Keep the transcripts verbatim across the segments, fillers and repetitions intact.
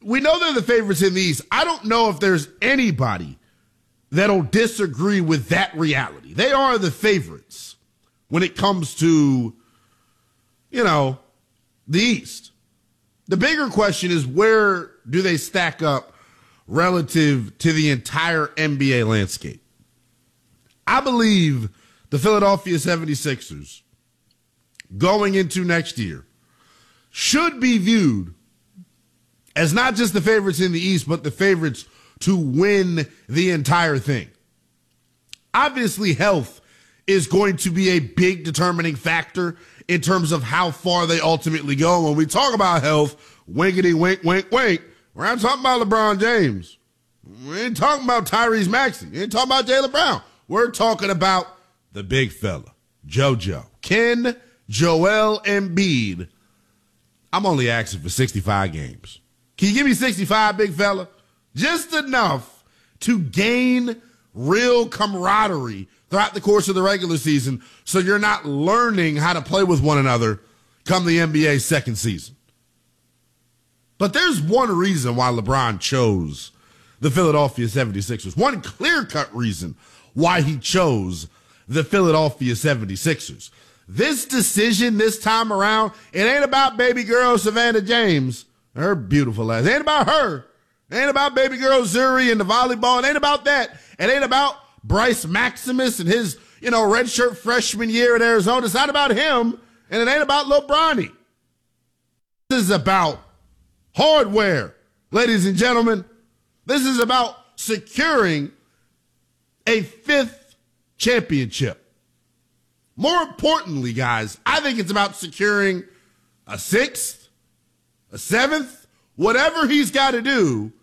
we know they're the favorites in the East. I don't know if there's anybody that'll disagree with that reality. They are the favorites when it comes to, you know, the East. The bigger question is, where do they stack up relative to the entire N B A landscape? I believe the Philadelphia seventy-sixers going into next year should be viewed as not just the favorites in the East, but the favorites to win the entire thing. Obviously, health is going to be a big determining factor in terms of how far they ultimately go. When we talk about health, winkety wink, wink, wink, we're not talking about LeBron James. We ain't talking about Tyrese Maxey. We ain't talking about Jaylen Brown. We're talking about the big fella, JoJo. Ken Joel Embiid. I'm only asking for sixty-five games. Can you give me sixty-five, big fella? Just enough to gain real camaraderie throughout the course of the regular season so you're not learning how to play with one another come the N B A's second season. But there's one reason why LeBron chose the Philadelphia seventy-sixers. One clear-cut reason why he chose the Philadelphia seventy-sixers. This decision this time around, it ain't about baby girl Savannah James, her beautiful ass. It ain't about her. It ain't about baby girl Zuri and the volleyball. It ain't about that. It ain't about Bryce Maximus and his, you know, redshirt freshman year at Arizona. It's not about him, and it ain't about Lil Bronny. This is about hardware, ladies and gentlemen. This is about securing a fifth championship. More importantly, guys, I think it's about securing a sixth, a seventh, whatever he's got to do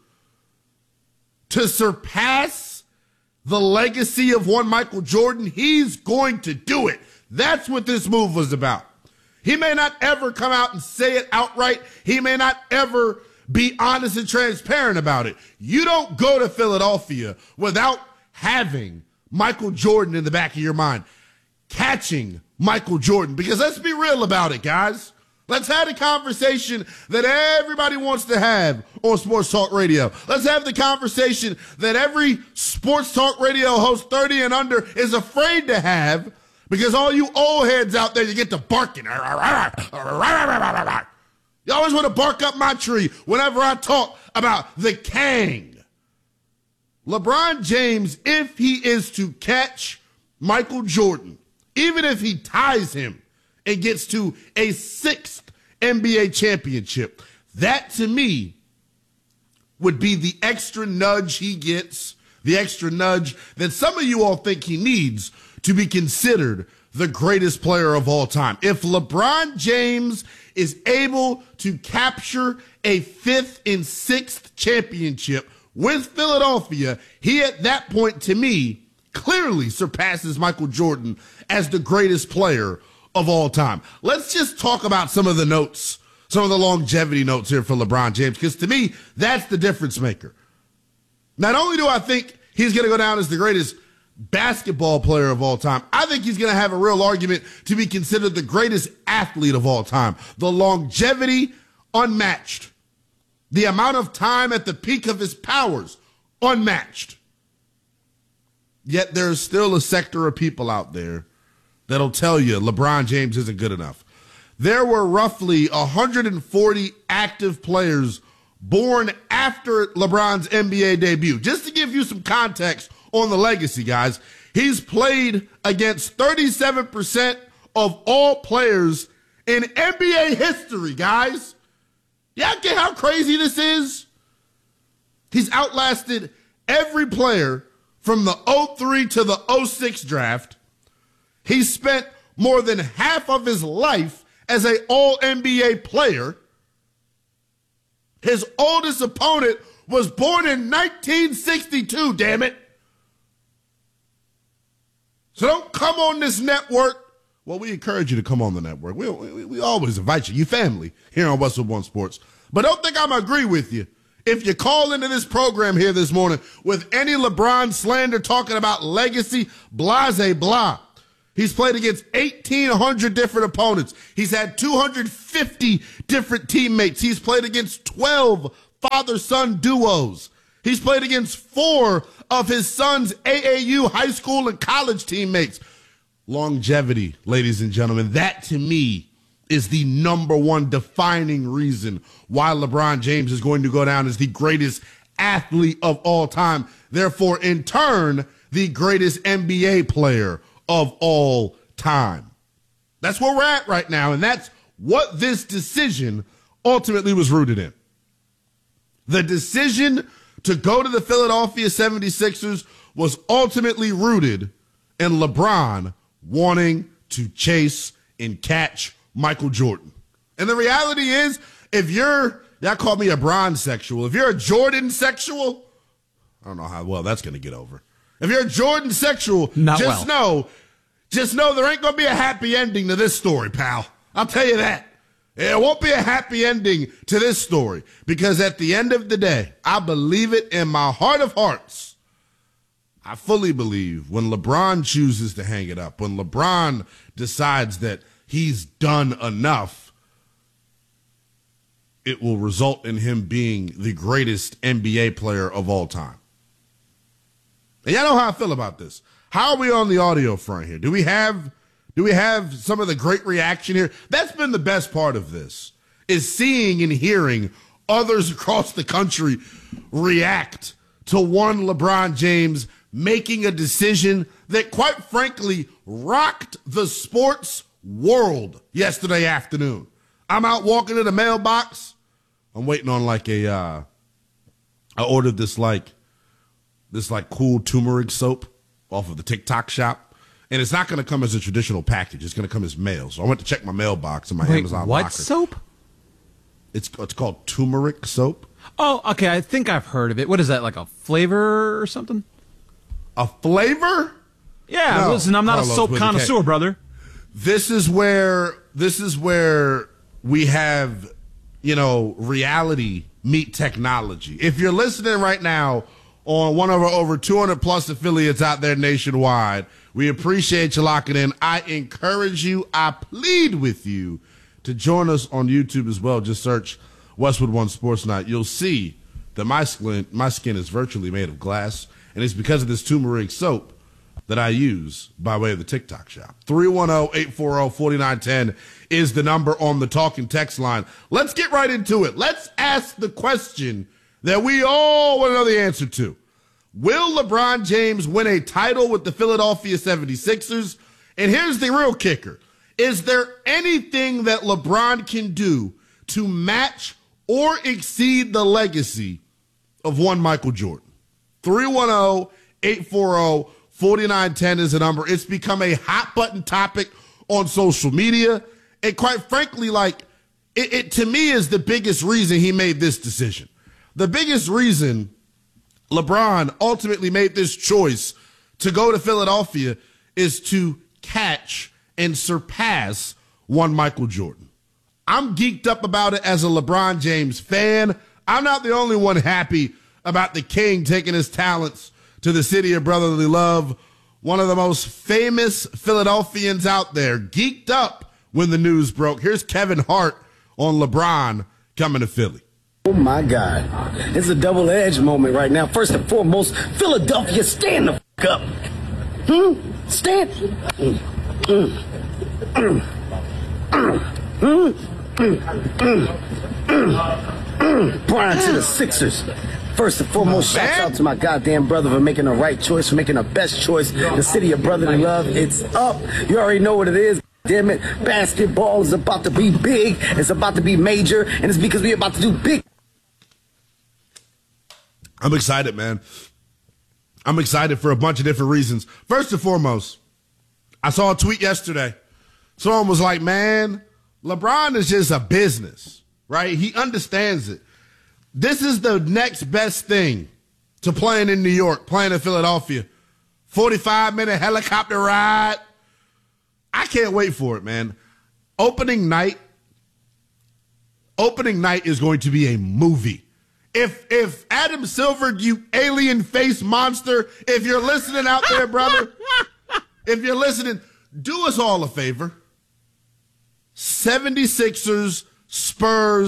to surpass the legacy of one Michael Jordan. He's going to do it. That's what this move was about. He may not ever come out and say it outright. He may not ever be honest and transparent about it. You don't go to Philadelphia without having Michael Jordan in the back of your mind, catching Michael Jordan. Because let's be real about it, guys. Let's have the conversation that everybody wants to have on Sports Talk Radio. Let's have the conversation that every Sports Talk Radio host thirty and under is afraid to have, because all you old heads out there, you get to barking. You always want to bark up my tree whenever I talk about the Kang. LeBron James, if he is to catch Michael Jordan, even if he ties him and gets to a sixth N B A championship, that to me would be the extra nudge he gets, the extra nudge that some of you all think he needs to be considered the greatest player of all time. If LeBron James is able to capture a fifth and sixth championship with Philadelphia, he at that point, to me, clearly surpasses Michael Jordan as the greatest player of all time. Let's just talk about some of the notes, some of the longevity notes here for LeBron James, because to me, that's the difference maker. Not only do I think he's going to go down as the greatest basketball player of all time, I think he's going to have a real argument to be considered the greatest athlete of all time. The longevity, unmatched. The amount of time at the peak of his powers, unmatched. Yet there's still a sector of people out there that'll tell you LeBron James isn't good enough. There were roughly one hundred forty active players born after LeBron's N B A debut. Just to give you some context on the legacy, guys, he's played against thirty-seven percent of all players in N B A history, guys. Y'all get how crazy this is? He's outlasted every player from the oh three to the oh six draft. He spent more than half of his life as an all N B A player. His oldest opponent was born in nineteen sixty-two, damn it. So don't come on this network. Well, we encourage you to come on the network. We, we, we always invite you, you family, here on Westwood One Sports. But don't think I'm going to agree with you if you call into this program here this morning with any LeBron slander talking about legacy, blase blah. He's played against eighteen hundred different opponents. He's had two hundred fifty different teammates. He's played against twelve father-son duos. He's played against four of his son's A A U high school and college teammates. Longevity, ladies and gentlemen, that to me is the number one defining reason why LeBron James is going to go down as the greatest athlete of all time. Therefore, in turn, the greatest N B A player of all time. That's where we're at right now, and that's what this decision ultimately was rooted in. The decision to go to the Philadelphia seventy-sixers was ultimately rooted in LeBron wanting to chase and catch Michael Jordan. And the reality is, if you're, y'all call me a bronze sexual, if you're a Jordan sexual, I don't know how well that's going to get over. If you're a Jordan sexual, Not just well. know, just know there ain't going to be a happy ending to this story, pal. I'll tell you that. There won't be a happy ending to this story, because at the end of the day, I believe it in my heart of hearts. I fully believe when LeBron chooses to hang it up, when LeBron decides that he's done enough, it will result in him being the greatest N B A player of all time. And y'all know how I feel about this. How are we on the audio front here? Do we have do we have some of the great reaction here? That's been the best part of this, is seeing and hearing others across the country react to one LeBron James making a decision that, quite frankly, rocked the sports world yesterday afternoon. I'm out walking to the mailbox. I'm waiting on like a, uh, I ordered this like, this like cool turmeric soap off of the TikTok shop. And it's not going to come as a traditional package. It's going to come as mail. So I went to check my mailbox in my Wait, Amazon what locker. soap? It's, it's called turmeric soap. Oh, okay. I think I've heard of it. What is that, like a flavor or something? A flavor? Yeah, No, listen, I'm not Carlos a soap with a K. connoisseur, brother. This is where this is where we have, you know, reality meet technology. If you're listening right now on one of our over two hundred plus affiliates out there nationwide, we appreciate you locking in. I encourage you, I plead with you to join us on YouTube as well. Just search Westwood One Sports Night. You'll see that my skin, my skin is virtually made of glass, and it's because of this turmeric soap that I use by way of the TikTok shop. three one zero, eight four zero, four nine one zero is the number on the talking text line. Let's get right into it. Let's ask the question that we all want to know the answer to. Will LeBron James win a title with the Philadelphia seventy-sixers? And here's the real kicker. Is there anything that LeBron can do to match or exceed the legacy of one Michael Jordan? three one zero, eight four zero, four nine one zero is the number. It's become a hot button topic on social media. And quite frankly, like, it, it to me is the biggest reason he made this decision. The biggest reason LeBron ultimately made this choice to go to Philadelphia is to catch and surpass one Michael Jordan. I'm geeked up about it as a LeBron James fan. I'm not the only one happy about the King taking his talents to the city of brotherly love. One of the most famous Philadelphians out there, geeked up when the news broke. Here's Kevin Hart on LeBron coming to Philly. Oh, my God. It's a double-edged moment right now. First and foremost, Philadelphia, stand the f*** up. Hmm? Stand. Mm, mm, mm, mm, mm, mm, mm, mm. Brian to the Sixers. First and foremost, Man. shouts out to my goddamn brother for making the right choice, for making the best choice. The city of brotherly love, it's up. You already know what it is. Damn it, basketball is about to be big. It's about to be major, and it's because we're about to do big. I'm excited, man. I'm excited for a bunch of different reasons. First and foremost, I saw a tweet yesterday. Someone was like, man, LeBron is just a business, right? He understands it. This is the next best thing to playing in New York, playing in Philadelphia. forty-five minute helicopter ride. I can't wait for it, man. Opening night, opening night is going to be a movie. If if Adam Silver, you alien face monster, if you're listening out there, brother, if you're listening, do us all a favor. seventy-sixers, Spurs,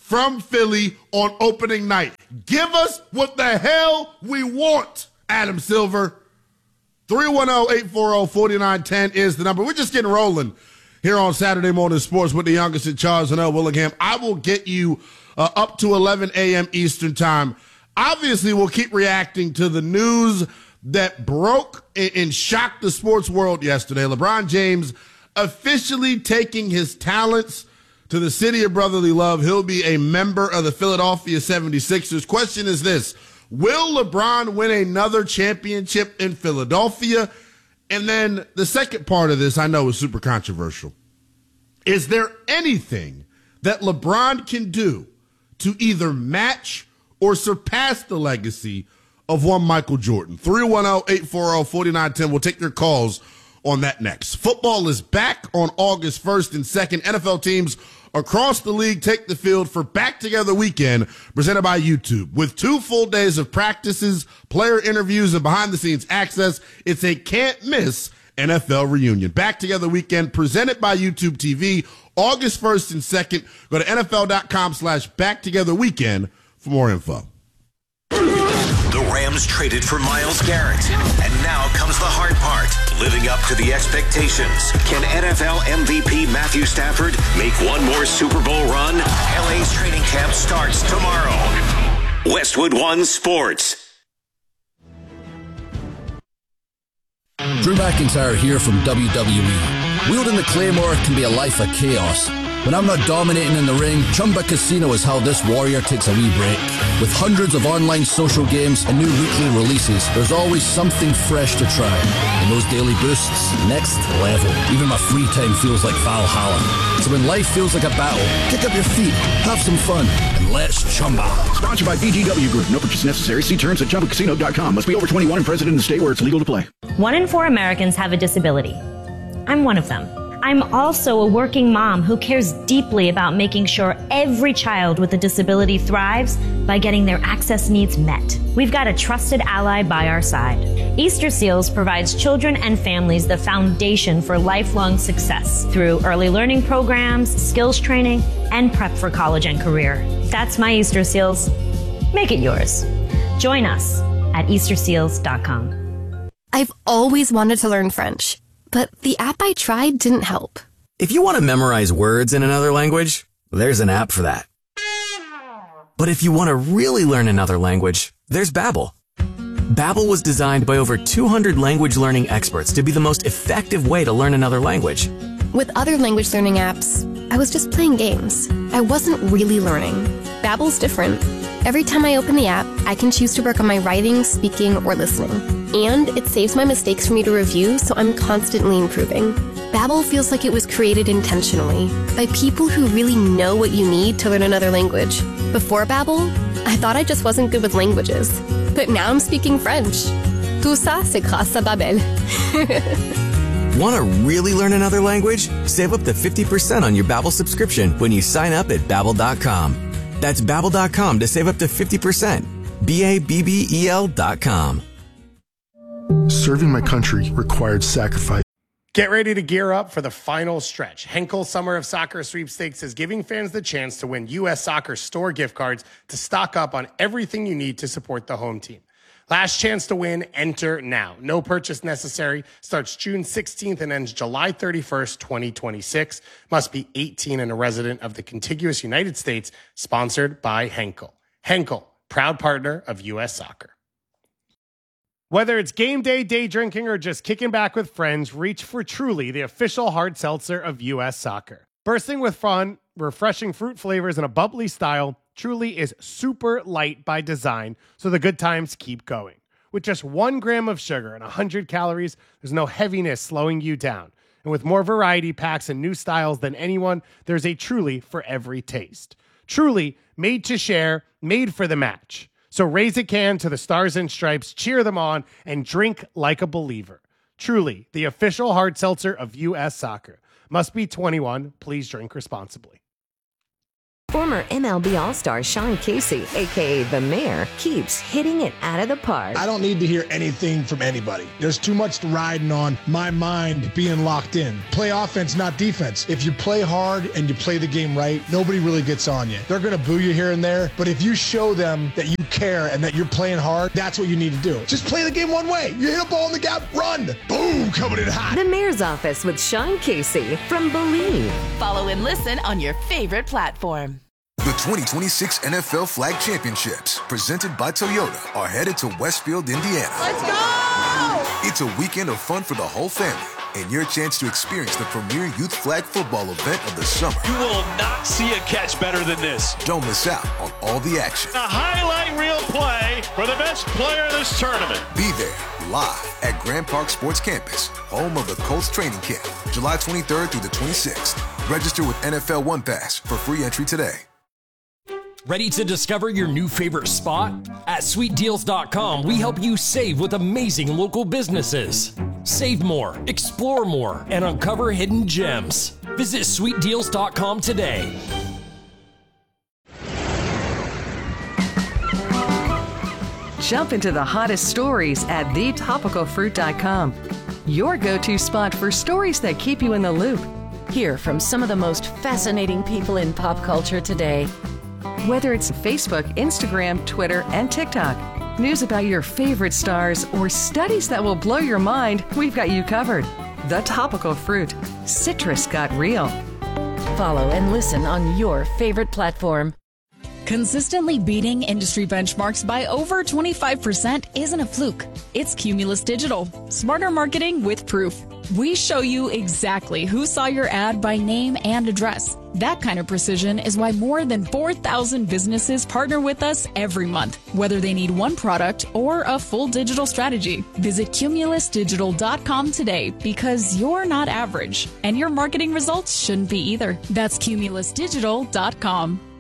from Philly on opening night. Give us what the hell we want, Adam Silver. three one zero, eight four zero, four nine one zero is the number. We're just getting rolling here on Saturday Morning Sports with the youngest at Charles and L. Willingham. I will get you uh, up to eleven a.m. Eastern time. Obviously, we'll keep reacting to the news that broke and, and shocked the sports world yesterday. LeBron James officially taking his talents to the city of brotherly love. He'll be a member of the Philadelphia seventy-sixers. Question is this: will LeBron win another championship in Philadelphia? And then the second part of this I know is super controversial. Is there anything that LeBron can do to either match or surpass the legacy of one Michael Jordan? three one zero, eight four zero, four nine one zero. We'll take your calls on that next. Football is back on August first and second. N F L teams across the league take the field for Back Together Weekend, presented by YouTube. With two full days of practices, player interviews, and behind-the-scenes access, it's a can't-miss N F L reunion. Back Together Weekend, presented by YouTube T V, August first and second. Go to N F L dot com slash Back Together Weekend for more info. The Rams traded for Myles Garrett, and now comes the hard part, living up to the expectations. Can N F L M V P Matthew Stafford make one more Super Bowl run? L A's training camp starts tomorrow. Westwood One Sports. Drew McIntyre here from W W E. Wielding the Claymore can be a life of chaos. When I'm not dominating in the ring, Chumba Casino is how this warrior takes a wee break. With hundreds of online social games and new weekly releases, there's always something fresh to try. And those daily boosts, next level. Even my free time feels like Valhalla. So when life feels like a battle, kick up your feet, have some fun, and let's Chumba. Sponsored by B G W Group. No purchase necessary. See terms at Chumba Casino dot com. Must be over twenty-one and present in the state where it's legal to play. One in four Americans have a disability. I'm one of them. I'm also a working mom who cares deeply about making sure every child with a disability thrives by getting their access needs met. We've got a trusted ally by our side. Easter Seals provides children and families the foundation for lifelong success through early learning programs, skills training, and prep for college and career. That's my Easter Seals. Make it yours. Join us at Easter Seals dot com. I've always wanted to learn French, but the app I tried didn't help. If you want to memorize words in another language, there's an app for that. But if you want to really learn another language, there's Babbel. Babbel was designed by over two hundred language learning experts to be the most effective way to learn another language. With other language learning apps, I was just playing games. I wasn't really learning. Babbel's different. Every time I open the app, I can choose to work on my writing, speaking, or listening. And it saves my mistakes for me to review, so I'm constantly improving. Babbel feels like it was created intentionally by people who really know what you need to learn another language. Before Babbel, I thought I just wasn't good with languages. But now I'm speaking French. Tout ça, c'est grâce à Babbel. Want to really learn another language? Save up to fifty percent on your Babbel subscription when you sign up at Babbel dot com. That's Babbel dot com to save up to fifty percent. B A B B E L dot com. Serving my country required sacrifice. Get ready to gear up for the final stretch. Henkel Summer of Soccer Sweepstakes is giving fans the chance to win U S Soccer store gift cards to stock up on everything you need to support the home team. Last chance to win, enter now. No purchase necessary. Starts June sixteenth and ends July thirty-first, twenty twenty-six. Must be eighteen and a resident of the contiguous United States. Sponsored by Henkel. Henkel, proud partner of U S Soccer. Whether it's game day, day drinking, or just kicking back with friends, reach for Truly, the official hard seltzer of U S Soccer. Bursting with fun, refreshing fruit flavors, and a bubbly style, Truly is super light by design, so the good times keep going. With just one gram of sugar and one hundred calories, there's no heaviness slowing you down. And with more variety packs and new styles than anyone, there's a Truly for every taste. Truly, made to share, made for the match. So raise a can to the Stars and Stripes, cheer them on, and drink like a believer. Truly, the official hard seltzer of U S Soccer. Must be twenty-one. Please drink responsibly. Former M L B All-Star Sean Casey, a k a. The Mayor, keeps hitting it out of the park. I don't need to hear anything from anybody. There's too much riding on my mind being locked in. Play offense, not defense. If you play hard and you play the game right, nobody really gets on you. They're going to boo you here and there, but if you show them that you care and that you're playing hard, that's what you need to do. Just play the game one way. You hit a ball in the gap, run. Boom, coming in hot. The Mayor's Office with Sean Casey from Believe. Follow and listen on your favorite platform. The twenty twenty-six N F L Flag Championships, presented by Toyota, are headed to Westfield, Indiana. Let's go! It's a weekend of fun for the whole family and your chance to experience the premier youth flag football event of the summer. You will not see a catch better than this. Don't miss out on all the action. A highlight reel play for the best player of this tournament. Be there live at Grand Park Sports Campus, home of the Colts training camp, July twenty-third through the twenty-sixth. Register with N F L One Pass for free entry today. Ready to discover your new favorite spot? At sweet deals dot com, we help you save with amazing local businesses. Save more, explore more, and uncover hidden gems. Visit sweet deals dot com today. Jump into the hottest stories at the topical fruit dot com. Your go-to spot for stories that keep you in the loop. Hear from some of the most fascinating people in pop culture today. Whether it's Facebook, Instagram, Twitter, and TikTok, news about your favorite stars, or studies that will blow your mind, we've got you covered. The Topical Fruit. Citrus got real. Follow and listen on your favorite platform. Consistently beating industry benchmarks by over twenty-five percent isn't a fluke. It's Cumulus Digital. Smarter marketing with proof. We show you exactly who saw your ad by name and address. That kind of precision is why more than four thousand businesses partner with us every month, whether they need one product or a full digital strategy. Visit cumulus digital dot com today because you're not average, and your marketing results shouldn't be either. That's cumulus digital dot com.